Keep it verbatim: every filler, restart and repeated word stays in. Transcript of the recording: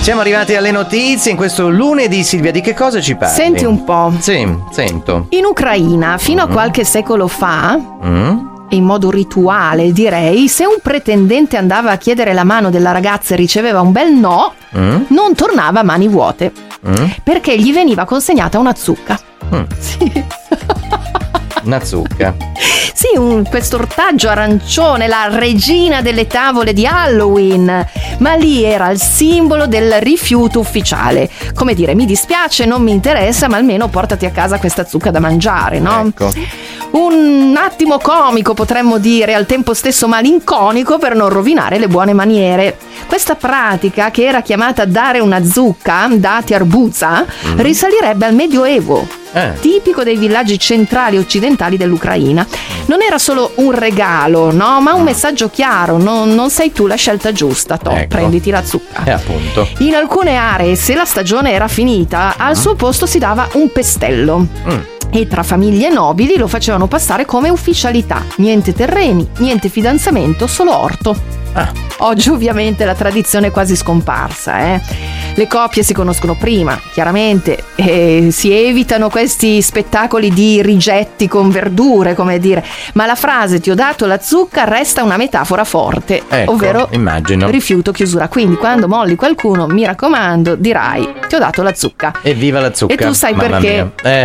Siamo arrivati alle notizie in questo lunedì. Silvia, di che cosa ci parli? Senti un po'. Sì, sento. In Ucraina, fino Mm. a qualche secolo fa, Mm? in modo rituale direi, se un pretendente andava a chiedere la mano della ragazza e riceveva un bel no, Mm? non tornava a mani vuote, Mm? perché gli veniva consegnata una zucca. Mm. Sì. Una zucca. Sì, un, questo ortaggio arancione, la regina delle tavole di Halloween, ma lì era il simbolo del rifiuto ufficiale. Come dire, mi dispiace, non mi interessa, ma almeno portati a casa questa zucca da mangiare, no? Ecco. Un attimo comico, potremmo dire, al tempo stesso malinconico, per non rovinare le buone maniere. Questa pratica, che era chiamata dare una zucca, dati arbuzza, Mm. risalirebbe al Medioevo, Eh. tipico dei villaggi centrali e occidentali dell'Ucraina. Non era solo un regalo, no, ma un messaggio chiaro: non, non sei tu la scelta giusta, to, Ecco. prenditi la zucca. E appunto. In alcune aree, se la stagione era finita, al suo posto si dava un pestello. Mm. E tra famiglie nobili lo facevano passare come ufficialità. Niente terreni, niente fidanzamento, solo orto. Ah. Oggi ovviamente la tradizione è quasi scomparsa, eh. Le coppie si conoscono prima, chiaramente, e si evitano questi spettacoli di rigetti con verdure, come dire, ma la frase "ti ho dato la zucca" resta una metafora forte, Ecco, ovvero immagino. rifiuto, chiusura. Quindi quando molli qualcuno, mi raccomando, dirai "ti ho dato la zucca". Evviva la zucca. E tu sai mamma perché? mia. Eh.